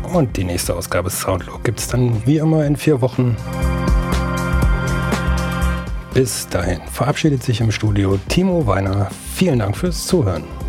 Und die nächste Ausgabe Soundlook gibt es dann wie immer in 4 Wochen. Bis dahin verabschiedet sich im Studio Timo Weiner. Vielen Dank fürs Zuhören.